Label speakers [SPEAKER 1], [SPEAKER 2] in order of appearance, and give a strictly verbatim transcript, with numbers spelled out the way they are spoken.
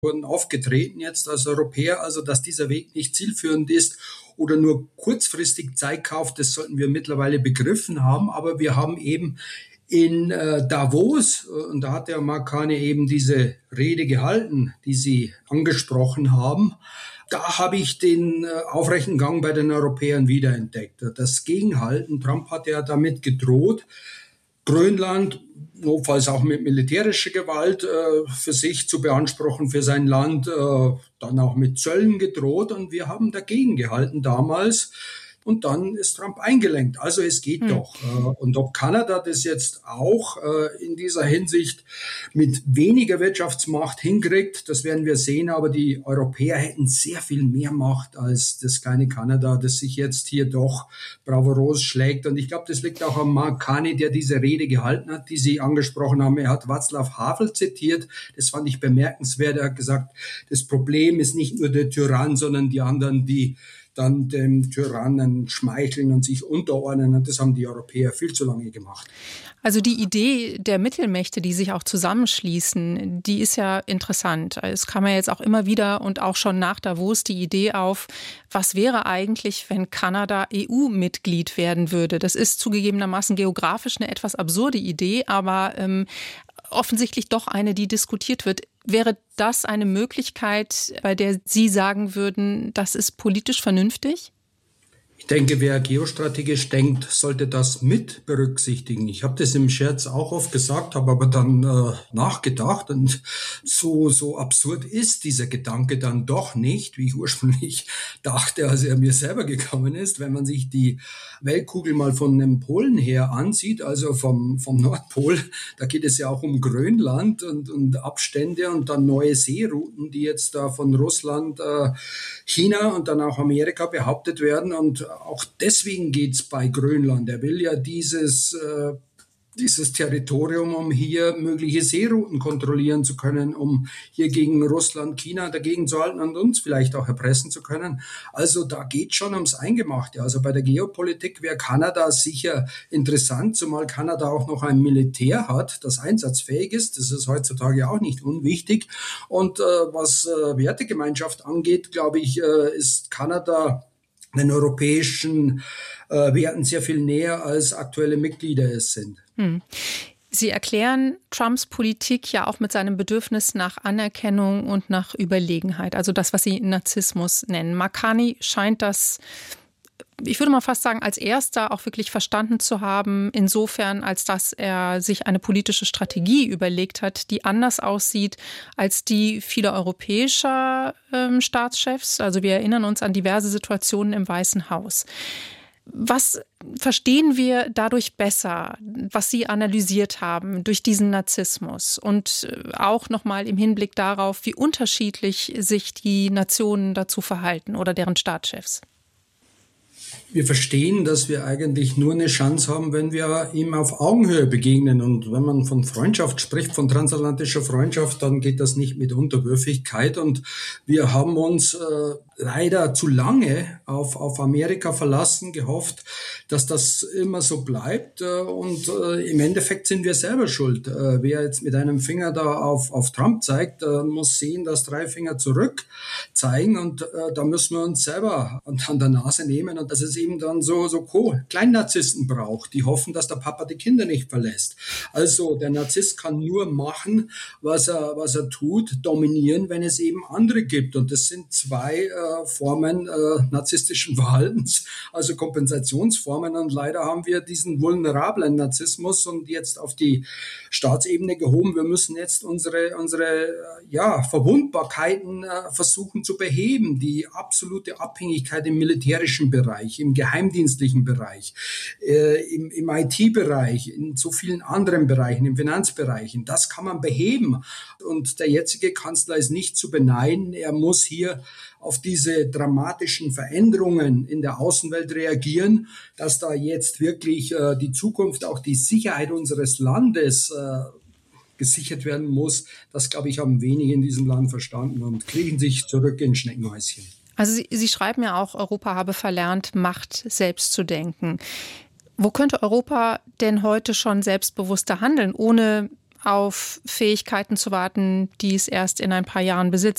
[SPEAKER 1] wurden aufgetreten jetzt als Europäer, also dass dieser Weg nicht zielführend ist oder nur kurzfristig Zeit kauft, das sollten wir mittlerweile begriffen haben. Aber wir haben eben in äh, Davos, und da hat der Mark Carney eben diese Rede gehalten, die Sie angesprochen haben, da habe ich den äh, aufrechten Gang bei den Europäern wiederentdeckt. Das Gegenhalten, Trump hat ja damit gedroht, Grönland, notfalls auch mit militärischer Gewalt, äh, für sich zu beanspruchen, für sein Land, äh, dann auch mit Zöllen gedroht. Und wir haben dagegen gehalten damals. Und dann ist Trump eingelenkt. Also es geht hm. doch. Und ob Kanada das jetzt auch in dieser Hinsicht mit weniger Wirtschaftsmacht hinkriegt, das werden wir sehen. Aber die Europäer hätten sehr viel mehr Macht als das kleine Kanada, das sich jetzt hier doch bravourös schlägt. Und ich glaube, das liegt auch am Mark Carney, der diese Rede gehalten hat, die Sie angesprochen haben. Er hat Václav Havel zitiert. Das fand ich bemerkenswert. Er hat gesagt, das Problem ist nicht nur der Tyrann, sondern die anderen, die dann dem Tyrannen schmeicheln und sich unterordnen. Und das haben die Europäer viel zu lange gemacht.
[SPEAKER 2] Also die Idee der Mittelmächte, die sich auch zusammenschließen, die ist ja interessant. Es kam ja jetzt auch immer wieder und auch schon nach Davos die Idee auf, was wäre eigentlich, wenn Kanada E U-Mitglied werden würde? Das ist zugegebenermaßen geografisch eine etwas absurde Idee, aber ähm, offensichtlich doch eine, die diskutiert wird. Wäre das eine Möglichkeit, bei der Sie sagen würden, das ist politisch vernünftig?
[SPEAKER 1] Ich denke, wer geostrategisch denkt, sollte das mit berücksichtigen. Ich habe das im Scherz auch oft gesagt, habe aber dann äh, nachgedacht und so so absurd ist dieser Gedanke dann doch nicht, wie ich ursprünglich dachte, als er mir selber gekommen ist. Wenn man sich die Weltkugel mal von den Polen her ansieht, also vom vom Nordpol, da geht es ja auch um Grönland und und Abstände und dann neue Seerouten, die jetzt da von Russland, äh, China und dann auch Amerika behauptet werden. Und auch deswegen geht's bei Grönland. Er will ja dieses, äh, dieses Territorium, um hier mögliche Seerouten kontrollieren zu können, um hier gegen Russland, China dagegen zu halten und uns vielleicht auch erpressen zu können. Also da geht schon ums Eingemachte. Also bei der Geopolitik wäre Kanada sicher interessant, zumal Kanada auch noch ein Militär hat, das einsatzfähig ist. Das ist heutzutage auch nicht unwichtig. Und äh, was äh, Wertegemeinschaft angeht, glaube ich, äh, ist Kanada den europäischen äh, Werten sehr viel näher, als aktuelle Mitglieder es sind.
[SPEAKER 2] Hm. Sie erklären Trumps Politik ja auch mit seinem Bedürfnis nach Anerkennung und nach Überlegenheit, also das, was Sie Narzissmus nennen. Mark Carney scheint das, ich würde mal fast sagen, als erster auch wirklich verstanden zu haben, insofern, als dass er sich eine politische Strategie überlegt hat, die anders aussieht als die vieler europäischer ähm, Staatschefs. Also wir erinnern uns an diverse Situationen im Weißen Haus. Was verstehen wir dadurch besser, was Sie analysiert haben durch diesen Narzissmus und auch nochmal im Hinblick darauf, wie unterschiedlich sich die Nationen dazu verhalten oder deren Staatschefs?
[SPEAKER 1] Wir verstehen, dass wir eigentlich nur eine Chance haben, wenn wir ihm auf Augenhöhe begegnen. Und wenn man von Freundschaft spricht, von transatlantischer Freundschaft, dann geht das nicht mit Unterwürfigkeit. Und wir haben uns äh, leider zu lange auf, auf Amerika verlassen, gehofft, dass das immer so bleibt. Und äh, im Endeffekt sind wir selber schuld. Äh, wer jetzt mit einem Finger da auf, auf Trump zeigt, äh, muss sehen, dass drei Finger zurück zeigen. Und äh, da müssen wir uns selber an, an der Nase nehmen. Und das ist eben dann so, so Kleinnarzissten braucht, die hoffen, dass der Papa die Kinder nicht verlässt. Also der Narzisst kann nur machen, was er, was er tut, dominieren, wenn es eben andere gibt. Und das sind zwei äh, Formen äh, narzisstischen Verhaltens, also Kompensationsformen. Und leider haben wir diesen vulnerablen Narzissmus und jetzt auf die Staatsebene gehoben. Wir müssen jetzt unsere, unsere ja, Verwundbarkeiten äh, versuchen zu beheben. Die absolute Abhängigkeit im militärischen Bereich, im geheimdienstlichen Bereich, äh, im, im I T-Bereich, in so vielen anderen Bereichen, im Finanzbereichen. Das kann man beheben. Und der jetzige Kanzler ist nicht zu beneiden. Er muss hier auf diese dramatischen Veränderungen in der Außenwelt reagieren, dass da jetzt wirklich äh, die Zukunft, auch die Sicherheit unseres Landes äh, gesichert werden muss. Das, glaube ich, haben wenige in diesem Land verstanden und kriechen sich zurück in Schneckenhäuschen.
[SPEAKER 2] Also Sie, Sie schreiben ja auch, Europa habe verlernt, Macht selbst zu denken. Wo könnte Europa denn heute schon selbstbewusster handeln, ohne auf Fähigkeiten zu warten, die es erst in ein paar Jahren besitzt?